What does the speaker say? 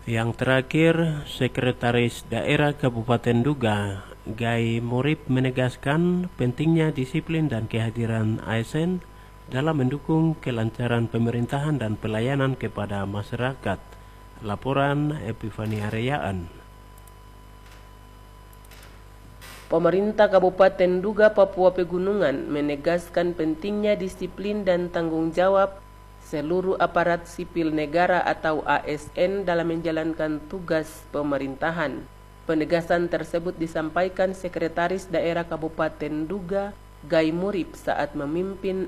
Yang terakhir, Sekretaris Daerah Kabupaten Duga, Gai Murib menegaskan pentingnya disiplin dan kehadiran ASN dalam mendukung kelancaran pemerintahan dan pelayanan kepada masyarakat. Laporan Epifania Reyaan. Pemerintah Kabupaten Duga, Papua Pegunungan menegaskan pentingnya disiplin dan tanggung jawab seluruh aparat sipil negara atau ASN dalam menjalankan tugas pemerintahan. Penegasan tersebut disampaikan Sekretaris Daerah Kabupaten Duga, Gai Murib saat memimpin